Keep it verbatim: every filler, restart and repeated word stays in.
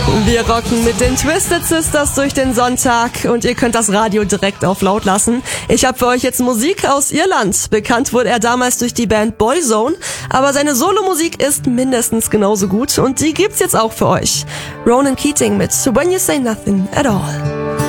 Wir rocken mit den Twisted Sisters durch den Sonntag und ihr könnt das Radio direkt auf laut lassen. Ich habe für euch jetzt Musik aus Irland. Bekannt wurde er damals durch die Band Boyzone, aber seine Solomusik ist mindestens genauso gut und die gibt's jetzt auch für euch. Ronan Keating mit When You Say Nothing at All.